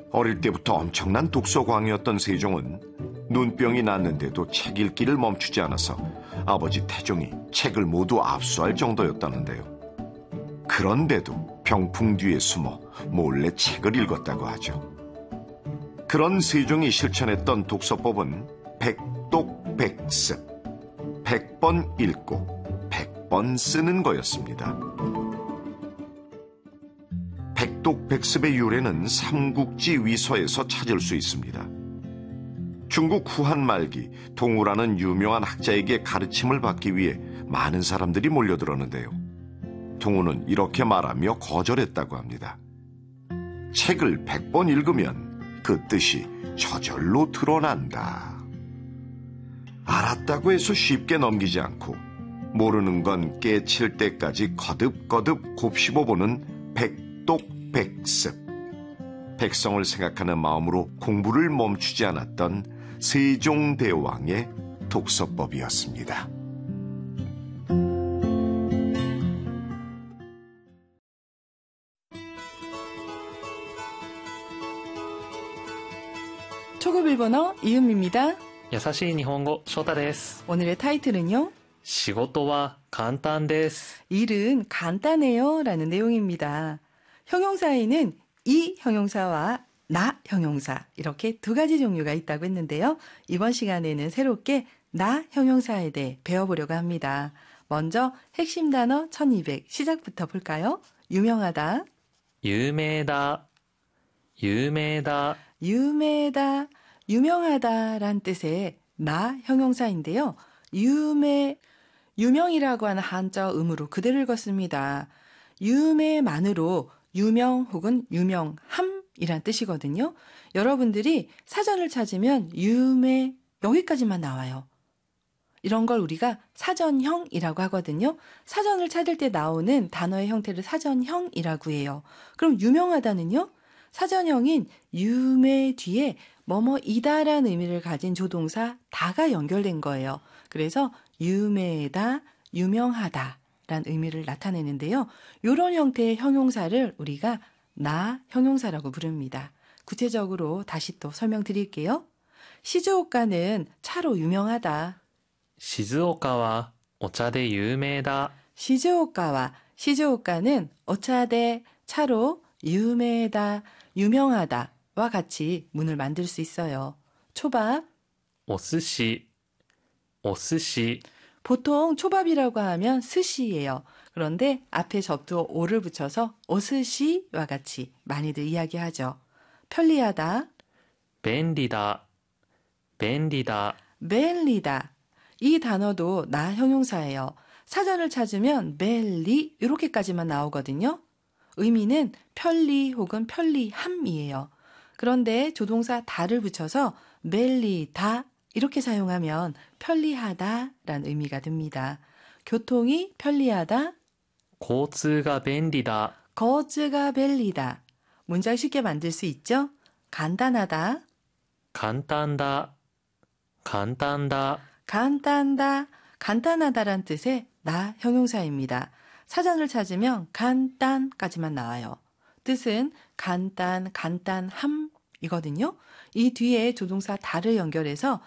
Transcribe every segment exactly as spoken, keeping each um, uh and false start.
어릴 때부터 엄청난 독서광이었던 세종은 눈병이 났는데도 책 읽기를 멈추지 않아서 아버지 태종이 책을 모두 압수할 정도였다는데요. 그런데도 병풍 뒤에 숨어 몰래 책을 읽었다고 하죠. 그런 세종이 실천했던 독서법은 백독백습, 백 번 읽고 백 번 쓰는 거였습니다. 백독백습의 유래는 삼국지 위서에서 찾을 수 있습니다. 중국 후한 말기 동우라는 유명한 학자에게 가르침을 받기 위해 많은 사람들이 몰려들었는데요. 동우는 이렇게 말하며 거절했다고 합니다. 책을 백 번 읽으면 그 뜻이 저절로 드러난다. 알았다고 해서 쉽게 넘기지 않고 모르는 건 깨칠 때까지 거듭거듭 곱씹어보는 백독백습. 백성을 생각하는 마음으로 공부를 멈추지 않았던 세종대왕의 독서법이었습니다. 초급 일본어 이은미입니다. 優しい日本語、翔太です。 오늘의 타이틀은요. 仕事は簡単です。 일은 간단해요 라는 내용입니다. 형용사에는 이 형용사와 나 형용사 이렇게 두 가지 종류가 있다고 했는데요. 이번 시간에는 새롭게 나 형용사에 대해 배워보려고 합니다. 먼저 핵심 단어 천이백 시작부터 볼까요? 유명하다, 有名だ、有名だ、 유명하다, 유명하다란 뜻의 나 형용사인데요. 유명, 유명이라고 하는 한자 음으로 그대로 읽었습니다. 유명만으로 유명 혹은 유명함이란 뜻이거든요. 여러분들이 사전을 찾으면 유명 여기까지만 나와요. 이런 걸 우리가 사전형이라고 하거든요. 사전을 찾을 때 나오는 단어의 형태를 사전형이라고 해요. 그럼 유명하다는요? 사전형인 유명 뒤에 뭐뭐이다라는 의미를 가진 조동사 다가 연결된 거예요. 그래서 유명하다, 유명하다 라는 의미를 나타내는데요. 이런 형태의 형용사를 우리가 나 형용사라고 부릅니다. 구체적으로 다시 또 설명드릴게요. 시즈오카는 차로 유명하다. 静岡はお茶で有名だ。 시즈오카와 시즈오카는 오차대 차로 유명하다, 유명하다와 같이 문을 만들 수 있어요. 초밥, お寿司、お寿司、 보통 초밥이라고 하면 스시예요. 그런데 앞에 접두어 오를 붙여서 오스시와 같이 많이들 이야기하죠. 편리하다, 便利だ、便利だ、 벨리다. 이 단어도 나 형용사예요. 사전을 찾으면 벨리 이렇게까지만 나오거든요. 의미는 편리 혹은 편리함이에요. 그런데 조동사 다를 붙여서 벨리다 이렇게 사용하면 편리하다라는 의미가 듭니다. 교통이 편리하다, 交通が便利だ。 거즈가 벨리다. 문장 쉽게 만들 수 있죠? 간단하다, 簡単だ、簡単だ。 간단다, 간단하다란 뜻의 나 형용사입니다. 사전을 찾으면 간단까지만 나와요. 뜻은 간단, 간단함이거든요. 이 뒤에 조동사 다를 연결해서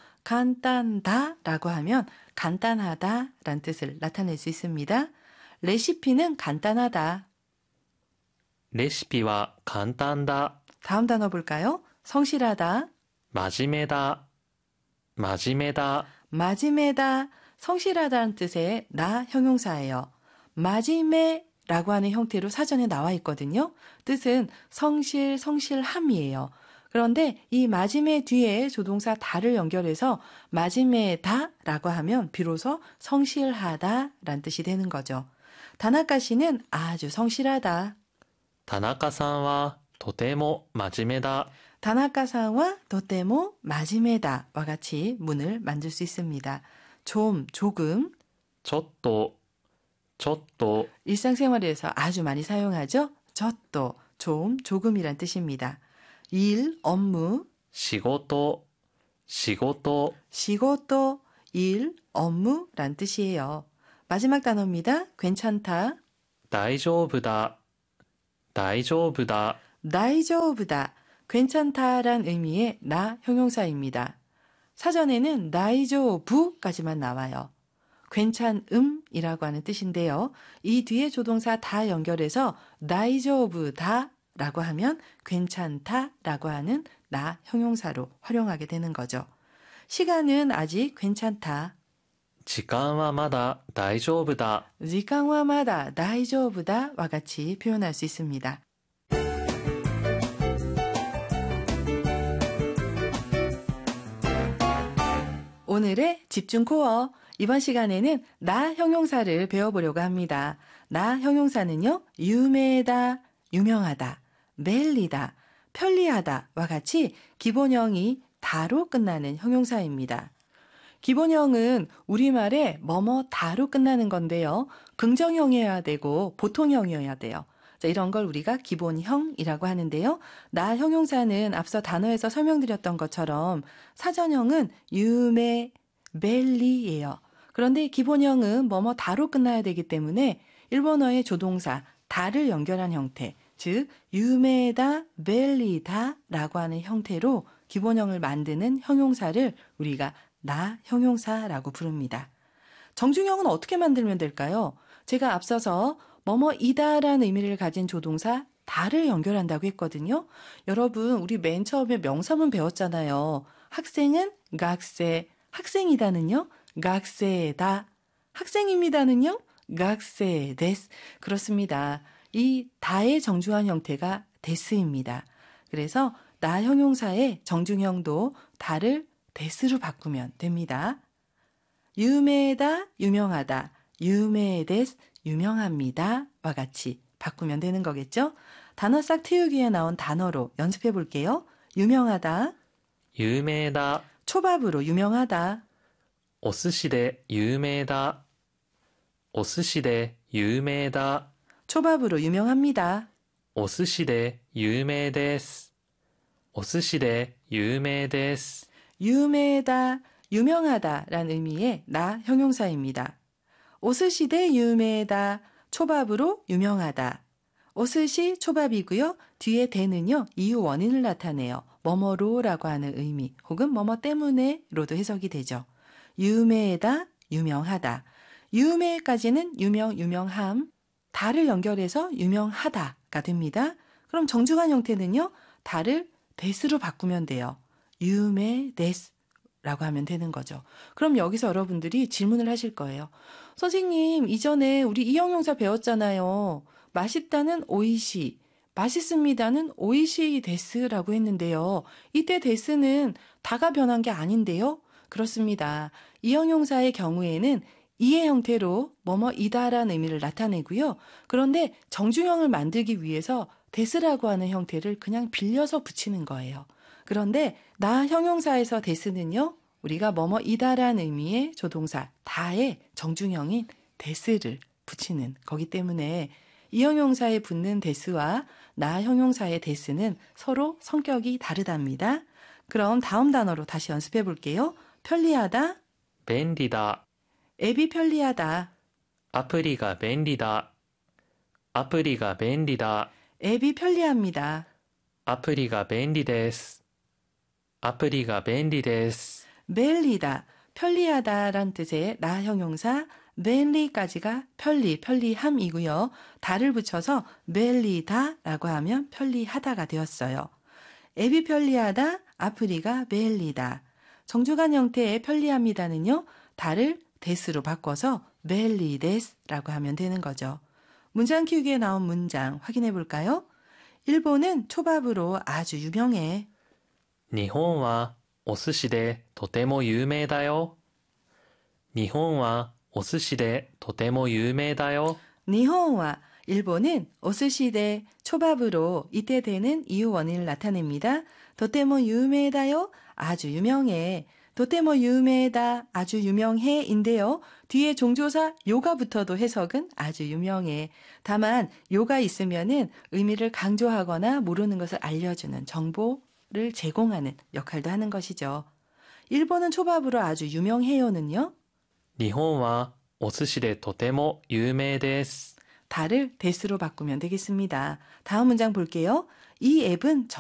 간단다라고 하면 간단하다란 뜻을 나타낼 수 있습니다. 레시피는 간단하다. レシピは簡単だ。 다음 단어 볼까요? 성실하다, 真面目だ、真面目だ。 마지메다, 성실하다는 뜻의 나 형용사예요. 마지메라고 하는 형태로 사전에 나와 있거든요. 뜻은 성실, 성실함이에요. 그런데 이 마지메 뒤에 조동사 다를 연결해서 마지메다라고 하면 비로소 성실하다란 뜻이 되는 거죠. 다나카 씨는 아주 성실하다. 田中さんはとても真面目だ。 다나카상와 도테모 마지메다와 같이 문을 만들 수 있습니다. 좀, 조금, ちょっと、ちょっと、 일상생활에서 아주 많이 사용하죠. 저또, 좀, 조금이란 뜻입니다. 일, 업무, 仕事、仕事、 시고또, 일, 업무란 뜻이에요. 마지막 단어입니다. 괜찮다, 大丈夫だ、大丈夫だ。 다이조부다. 괜찮다란 의미의 나 형용사입니다. 사전에는 다이조부까지만 나와요. 괜찮음이라고 하는 뜻인데요. 이 뒤에 조동사 다 연결해서 다이조부다라고 하면 괜찮다라고 하는 나 형용사로 활용하게 되는 거죠. 시간은 아직 괜찮다. 時間はまだ大丈夫だ. 시간와 마다 다이조부다와 같이 표현할 수 있습니다. 오늘의 집중 코어. 이번 시간에는 나 형용사를 배워보려고 합니다. 나 형용사는요, 유명하다, 유명하다, 멜리다, 편리하다와 같이 기본형이 다로 끝나는 형용사입니다. 기본형은 우리말에 뭐뭐 다로 끝나는 건데요. 긍정형이어야 되고 보통형이어야 돼요. 자, 이런 걸 우리가 기본형이라고 하는데요. 나 형용사는 앞서 단어에서 설명드렸던 것처럼 사전형은 유메, 멜리예요. 그런데 기본형은 뭐뭐 다로 끝나야 되기 때문에 일본어의 조동사 다를 연결한 형태, 즉 유메다, 멜리다라고 하는 형태로 기본형을 만드는 형용사를 우리가 나 형용사라고 부릅니다. 정중형은 어떻게 만들면 될까요? 제가 앞서서 뭐뭐이다라는 의미를 가진 조동사 다를 연결한다고 했거든요. 여러분, 우리 맨 처음에 명사문 배웠잖아요. 학생은 학생, 학생이다는요, 학생이다, 학생입니다는요, 학생 데스. 그렇습니다. 이 다의 정중한 형태가 데스입니다. 그래서 나 형용사의 정중형도 다를 데스로 바꾸면 됩니다. 유명하다, 유명하다, 유명데스, 유명합니다 와 같이 바꾸면 되는 거겠죠? 단어 싹 틔우기에 나온 단어로 연습해 볼게요. 유명하다, 有名だ. 초밥으로 유명하다, お寿司で有名だ. お寿司で有名だ. 초밥으로 유명합니다, お寿司で有名です. お寿司で有名です. 유명하다, 유명하다라는 의미의 나 형용사입니다. 오스시대 유명하다, 초밥으로 유명하다. 오스시 초밥이고요. 뒤에 대는요, 이유 원인을 나타내요. 뭐뭐로라고 하는 의미 혹은 뭐뭐 때문에로도 해석이 되죠. 유명하다, 유명하다. 유명까지는 유명, 유명함, 다를 연결해서 유명하다가 됩니다. 그럼 정중한 형태는요, 다를 데스로 바꾸면 돼요. 유메 데스라고 하면 되는 거죠. 그럼 여기서 여러분들이 질문을 하실 거예요. 선생님, 이전에 우리 이 형용사 배웠잖아요. 맛있다는 오이시, 맛있습니다는 오이시 데스라고 했는데요. 이때 데스는 다가 변한 게 아닌데요. 그렇습니다. 이 형용사의 경우에는 이의 형태로 뭐뭐이다라는 의미를 나타내고요. 그런데 정중형을 만들기 위해서 데스라고 하는 형태를 그냥 빌려서 붙이는 거예요. 그런데 나 형용사에서 데스는요, 우리가 뭐뭐이다라는 의미의 조동사 다의 정중형인 데스를 붙이는 거기 때문에 이 형용사에 붙는 데스와 나 형용사의 데스는 서로 성격이 다르답니다. 그럼 다음 단어로 다시 연습해 볼게요. 편리하다, 便利だ. 앱이 편리하다, アプリが便利だ. アプリが便利だ. 앱이 편리합니다. アプリが便利です. アプリが便利です. 멜리다, 편리하다란 뜻의 나 형용사 멜리까지가 편리, 편리함이고요. 다를 붙여서 멜리다라고 하면 편리하다가 되었어요. 앱이 편리하다, 아프리가 멜리다. 정중한 형태의 편리합니다는요, 다를 데스로 바꿔서 멜리데스라고 하면 되는 거죠. 문장 키우기에 나온 문장 확인해 볼까요? 일본은 초밥으로 아주 유명해. 日本はお寿司でとても有名だよ. 日本はお寿司でとても有名だよ. 니혼와 일본은 오스시대 초밥으로 이때 되는 이유 원인을 나타냅니다. 도테모 유메다요, 아주 유명해. 도테모 유메다, 아주 유명해인데요. 뒤에 종조사 요가 붙어도 해석은 아주 유명해. 다만 요가 있으면은 의미를 강조하거나 모르는 것을 알려주는 정보를 제공하는 역할도 하는 것이죠. 일본은 초밥으로 아주 유명해요는요. 日本はお寿司でとても有名です. 다를 데스로 바꾸면 되겠습니다. 다음 문장 볼게요. 이 앱은